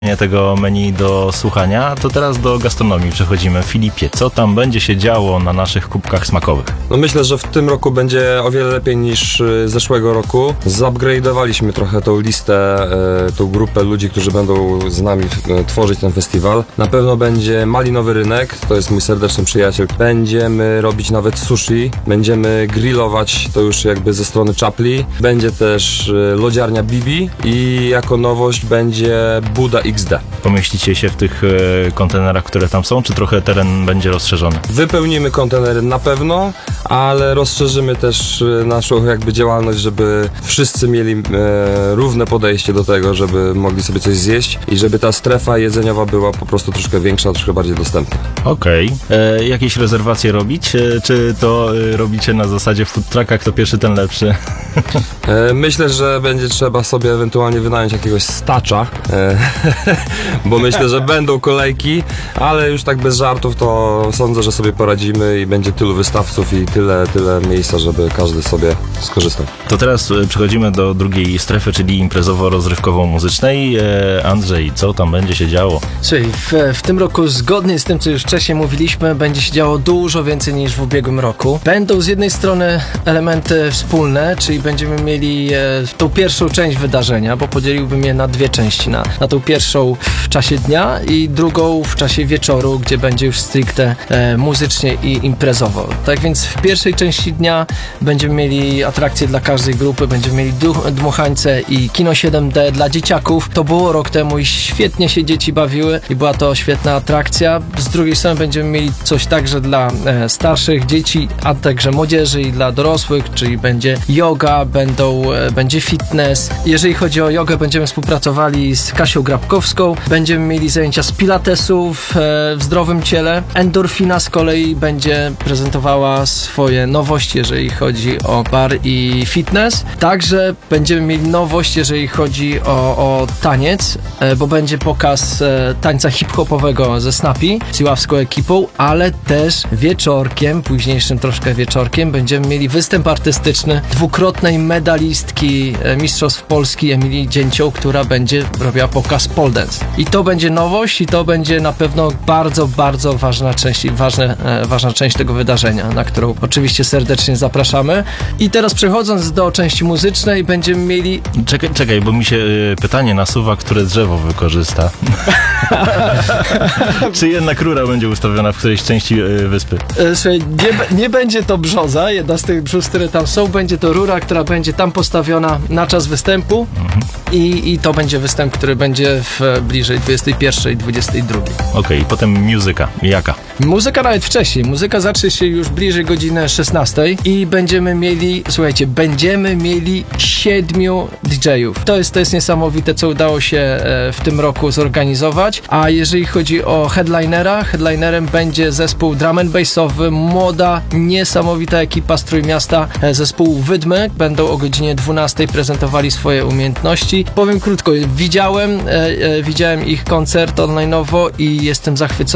tego menu do słuchania, to teraz do gastronomii przechodzimy. Filipie, co tam będzie się działo na naszych kubkach smakowych? No myślę, że w tym roku będzie o wiele lepiej niż zeszłego roku. Zupgrade'owaliśmy trochę tą listę, tą grupę ludzi, którzy będą z nami tworzyć ten festiwal. Na pewno będzie malinowy rynek, to jest mój serdeczny przyjaciel. Będziemy robić nawet sushi, będziemy grillować, to już jakby ze strony Chapli. Będzie też lodziarnia Bibi i jako nowość będzie Buda XD. Pomieścicie się w tych kontenerach, które tam są, czy trochę teren będzie rozszerzony? Wypełnimy kontenery na pewno, ale rozszerzymy też naszą jakby działalność, żeby wszyscy mieli równe podejście do tego, żeby mogli sobie coś zjeść i żeby ta strefa jedzeniowa była po prostu troszkę większa, troszkę bardziej dostępna. Okej. Jakieś rezerwacje robić? Czy to robicie na zasadzie food trucka, kto pierwszy, ten lepszy? Myślę, że będzie trzeba sobie ewentualnie wynająć jakiegoś stacza, bo myślę, że będą kolejki, ale już tak bez żartów to sądzę, że sobie poradzimy i będzie tylu wystawców i tyle miejsca, żeby każdy sobie skorzystał. To teraz przechodzimy do drugiej strefy, czyli imprezowo-rozrywkowo-muzycznej. Andrzej, co tam będzie się działo? Słuchaj, w tym roku, zgodnie z tym, co już wcześniej mówiliśmy, będzie się działo dużo więcej niż w ubiegłym roku. Będą z jednej strony elementy wspólne, czyli będziemy mieli tą pierwszą część wydarzenia, bo podzieliłbym je na dwie części. Na tą pierwszą w czasie dnia i drugą w czasie wieczoru, gdzie będzie już stricte muzycznie i imprezowo. Tak więc w pierwszej części dnia będziemy mieli atrakcje dla każdej grupy, będziemy mieli dmuchańce i kino 7D dla dzieciaków. To było rok temu i świetnie się dzieci bawiły i była to świetna atrakcja. Z drugiej strony będziemy mieli coś także dla starszych dzieci, a także młodzieży i dla dorosłych, czyli będzie yoga, będzie fitness. Jeżeli chodzi o jogę, będziemy współpracowali z Kasią Grabkowską. Będziemy mieli zajęcia z pilatesu w zdrowym ciele. Endorfina z kolei będzie prezentowała swoje nowości, jeżeli chodzi o bar i fitness. Także będziemy mieli nowość, jeżeli chodzi o taniec, bo będzie pokaz tańca hip-hopowego ze Snappy, z Iławską ekipą, ale też wieczorkiem, późniejszym troszkę wieczorkiem, będziemy mieli występ artystyczny dwukrotnej medalistki Mistrzostw Polski Emilii Dzięcioł, która będzie robiła pokaz pole dance. I to będzie nowość i to będzie na pewno bardzo, bardzo ważna część tego wydarzenia, na którą oczywiście serdecznie zapraszamy. I teraz przechodząc do części muzycznej, będziemy mieli... Czekaj, bo mi się pytanie nasuwa, które drzewo wykorzysta. Czy jednak rura będzie ustawiona w którejś części wyspy? Słuchaj, nie będzie to brzoza, jedna z tych brzus, które tam są, będzie to rura, która będzie tam postawiona na czas występu i to będzie występ, który będzie bliżej 21, 22. Okej, potem muzyka. Jaka? Muzyka nawet wcześniej. Muzyka zacznie się już bliżej godziny 16 i będziemy mieli 7 DJ-ów. To jest niesamowite, co udało się w tym roku zorganizować. A jeżeli chodzi o headlinerem będzie zespół drum and bassowy, młoda, niesamowita ekipa z Trójmiasta, zespół Wydmy. Będą o godzinie 12 prezentowali swoje umiejętności. Powiem krótko, widziałem ich koncert online'owo i jestem zachwycony.